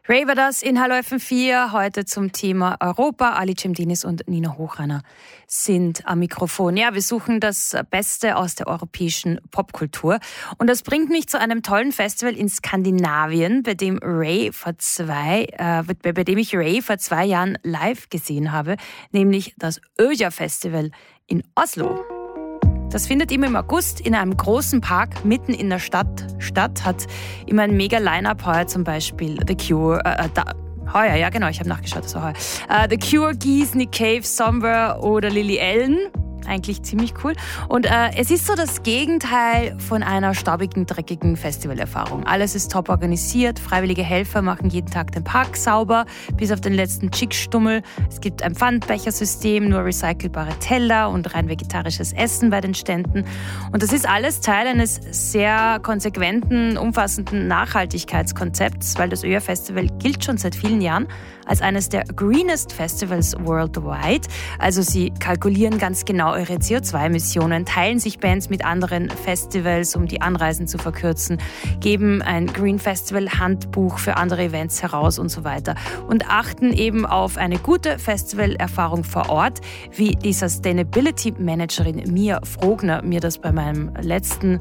Ray war das in Hallo FM4, heute zum Thema Europa. Ali Cemdinis und Nina Hochreiner sind am Mikrofon. Ja, wir suchen das Beste aus der europäischen Popkultur. Und das bringt mich zu einem tollen Festival in Skandinavien, bei dem ich Ray vor 2 Jahren live gesehen habe, nämlich das Öja-Festival in Oslo. Das findet immer im August in einem großen Park mitten in der Stadt statt. Hat immer ein mega Line-Up, heuer zum Beispiel The Cure, heuer, ja genau, ich habe nachgeschaut, das war heuer. The Cure, Geese, Nick Cave, Somber oder Lily Allen. Eigentlich ziemlich cool. Und es ist so das Gegenteil von einer staubigen, dreckigen Festivalerfahrung. Alles ist top organisiert, freiwillige Helfer machen jeden Tag den Park sauber, bis auf den letzten Chickstummel. Es gibt ein Pfandbechersystem, nur recycelbare Teller und rein vegetarisches Essen bei den Ständen. Und das ist alles Teil eines sehr konsequenten, umfassenden Nachhaltigkeitskonzepts, weil das Öja-Festival gilt schon seit vielen Jahren als eines der greenest Festivals worldwide. Also sie kalkulieren ganz genau ihre CO2-Emissionen, teilen sich Bands mit anderen Festivals, um die Anreisen zu verkürzen, geben ein Green Festival Handbuch für andere Events heraus und so weiter und achten eben auf eine gute Festivalerfahrung vor Ort, wie die Sustainability Managerin Mia Frogner mir das bei meinem letzten